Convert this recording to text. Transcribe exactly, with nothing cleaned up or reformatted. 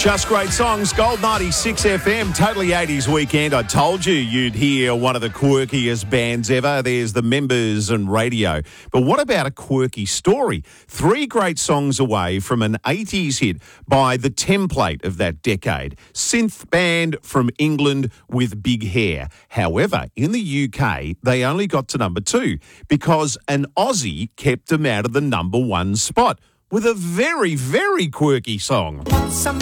Just great songs. Gold ninety-six F M, totally eighties weekend. I told you you'd hear one of the quirkiest bands ever. There's the Members and Radio. But what about a quirky story? Three great songs away from an eighties hit by the template of that decade. Synth band from England with big hair. However, in the U K, they only got to number two because an Aussie kept them out of the number one spot with a very, very quirky song. Some